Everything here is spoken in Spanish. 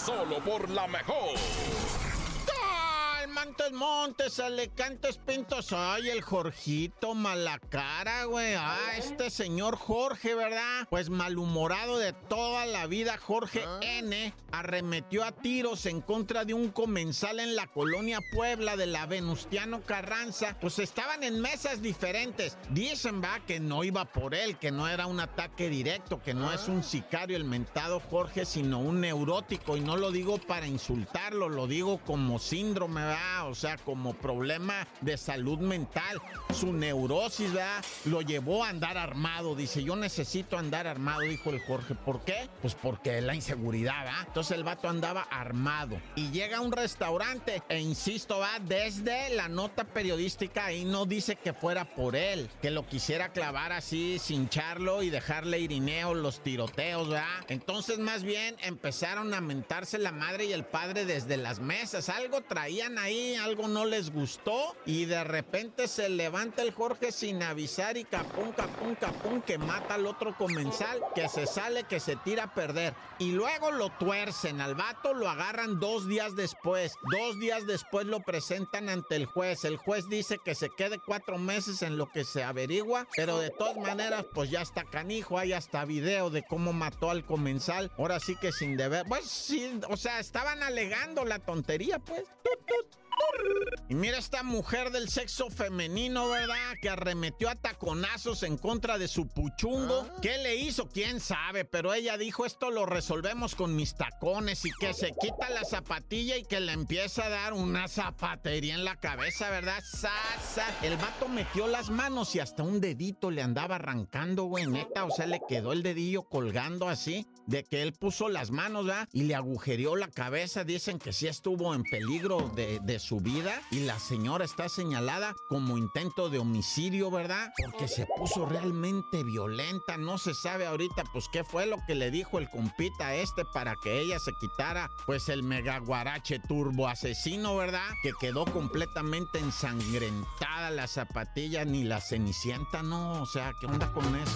solo por la mejor. Montes, Alicantes, Pintos. Ay, el Jorgito, mala cara, güey. Este señor Jorge, ¿verdad? Pues malhumorado de toda la vida, Jorge N. arremetió a tiros en contra de un comensal en la colonia Puebla de la Venustiano Carranza. Pues estaban en mesas diferentes. Dicen, va, que no iba por él, que no era un ataque directo, que no es un sicario el mentado Jorge, sino un neurótico. Y no lo digo para insultarlo, lo digo como síndrome, ¿verdad? O sea, como problema de salud mental. Su neurosis, ¿verdad? Lo llevó a andar armado. Dice, yo necesito andar armado, dijo el Jorge. ¿Por qué? Pues porque la inseguridad, ¿verdad? Entonces el vato andaba armado. Y llega a un restaurante, e insisto, va, desde la nota periodística ahí no dice que fuera por él, que lo quisiera clavar así, cincharlo y dejarle irineo los tiroteos, ¿verdad? Entonces más bien empezaron a mentarse la madre y el padre desde las mesas. Algo traían ahí, algo no les gustó y de repente se levanta el Jorge sin avisar y capum, que mata al otro comensal, que se sale, que se tira a perder. Y luego lo tuercen al vato, lo agarran 2 días después. 2 días después lo presentan ante el juez. El juez dice que se quede 4 meses en lo que se averigua, pero de todas maneras, pues ya está canijo, hay hasta video de cómo mató al comensal. Ahora sí que sin deber. Pues sí, o sea, estaban alegando la tontería, pues. Y mira esta mujer del sexo femenino, ¿verdad? Que arremetió a taconazos en contra de su puchungo. ¿Qué le hizo? ¿Quién sabe? Pero ella dijo, esto lo resolvemos con mis tacones, y que se quita la zapatilla y que le empieza a dar una zapatería en la cabeza, ¿verdad? ¡Sasa! El vato metió las manos y hasta un dedito le andaba arrancando, güey, neta. O sea, le quedó el dedillo colgando así, de que él puso las manos, ¿verdad? Y le agujereó la cabeza. Dicen que sí estuvo en peligro de su vida, y la señora está señalada como intento de homicidio, ¿verdad? Porque se puso realmente violenta. No se sabe ahorita, pues, qué fue lo que le dijo el compita para que ella se quitara, pues, el mega guarache turbo asesino, ¿verdad? Que quedó completamente ensangrentada la zapatilla, ni la Cenicienta, ¿no? O sea, ¿qué onda con eso?